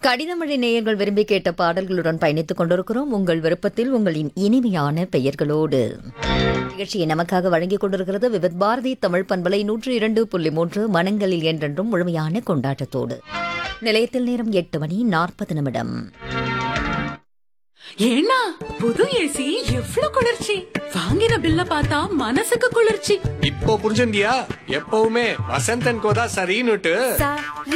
கடிதமழை நேயர்கள் விரும்பி கேட்ட பாடல்களுடன் பயணித்துக் கொண்டிருக்கிறோம். உங்கள் விருப்பத்தில் உங்களின் இனிமையான பெயர்களோடு நிகழ்ச்சியை நமக்காக வழங்கிக் கொண்டிருக்கிறது விவித் பாரதி தமிழ் பண்பலை 102.3 மனங்களில் என்றென்றும் முழுமையான கொண்டாட்டத்தோடு. நிலையத்தில் நேரம் 8:40. ஏன்னா புது ஏசி எவ்ளோ குளிர்ச்சி, வாங்கின பில்ல பார்த்தா மனசுக்கு குளிர்ச்சி. இப்போ புரிஞ்சுண்டியா? எப்பவுமே வசந்தன் கோதா சரின்னுட்டு.